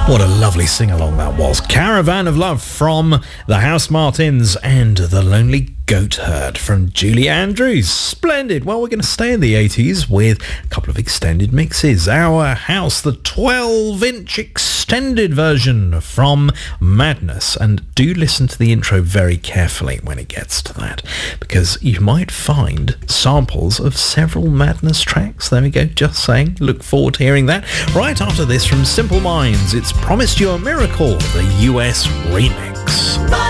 What a lovely sing-along that was. Caravan of Love from the Housemartins and The Lonely Goat Herd from Julie Andrews. Splendid. Well, we're going to stay in the 80s with a couple of extended mixes. Our House, the 12-inch extended version from Madness. And do listen to the intro very carefully when it gets to that, because you might find samples of several Madness tracks. There we go. Just saying. Look forward to hearing that. Right after this from Simple Minds, it's Promised You a Miracle, the US remix.